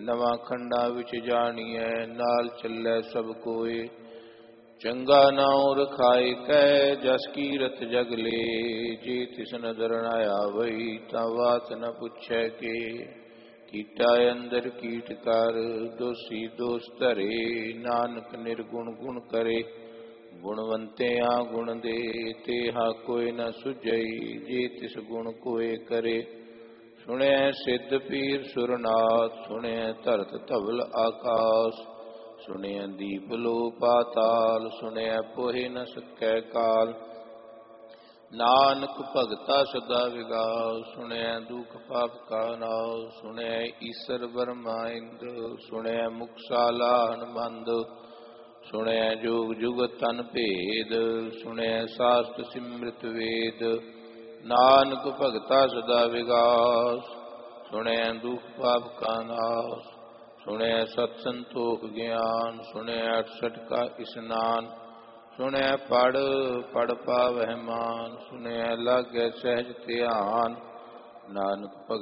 ਨਵਾਂ ਖੰਡਾ ਵਿੱਚ ਜਾਣੀਐ, ਨਾਲ ਚੱਲੈ ਸਭ ਕੋਏ। ਚੰਗਾ ਨਾਉ ਰਖਾਇ ਕੈ, ਜਸ ਕੀਰਤ ਜਗ ਲੇ। ਜੇ ਤਿਸ ਨਦਰ ਨ ਆਵਈ, ਤਾਂ ਬਾਤ ਨ ਪੁੱਛੈ ਕੇ। ਕੀਟਾ ਅੰਦਰ ਕੀਟ ਕਰ, ਦੋਸੀ ਦੋਸ ਧਰੇ। ਨਾਨਕ ਨਿਰਗੁਣ ਗੁਣ ਕਰੇ, ਗੁਣਵੰਤਿਆ ਗੁਣ ਦੇ। ਤੇਹਾ ਕੋਈ ਨ ਸੁਝਈ, ਜੇ ਤਿਸ ਗੁਣ ਕੋਏ ਕਰੇ। ਸੁਣਿਐ ਸਿੱਧ ਪੀਰ ਸੁਰਨਾਥ, ਸੁਣਿਐ ਧਰਤ ਧਵਲ ਆਕਾਸ। ਸੁਣਿਐ ਦੀਪ ਲੋ ਪਾਤਾਲ, ਸੁਣਿਐ ਪੋਹਿ ਨ ਸਕੈ ਕਾਲ। ਨਾਨਕ ਭਗਤਾ ਸਦਾ ਵਿਗਾਸ, ਸੁਣਿਐ ਦੁਖ ਪਾਪ ਕਾ ਨਾਸ। ਸੁਣਿਐ ਈਸਰ ਬਰਮਾ ਇੰਦ, ਸੁਣਿਐ ਮੁਕਸਾਲਾ ਹਨਮੰਦ। ਸੁਣਿਐ ਜੋਗ ਜੁਗਤ ਤਨ ਭੇਦ, ਸੁਣਿਐ ਸਾਸਤ ਸਿਮ੍ਰਿਤ ਵੇਦ। ਨਾਨਕ ਭਗਤਾ ਸਦਾ ਵਿਗਾਸ, ਸੁਣਿਐ ਦੁਖ ਪਾਪ ਕਾ ਨਾਸ। ਸੁਣਿਐ ਸਤ ਸੰਤੋਖ ਗਿਆਨ, ਸੁਣਿਐ 68 ਕਾ ਇਸਨਾਨ। ਸੁਣਿਐ ਪੜ ਪੜ ਪਾਵਹਿ ਮਾਨ, ਸੁਣਿਐ ਲਾਗੈ ਸਹਿਜ ਧਿਆਨ। ਨਾਨਕ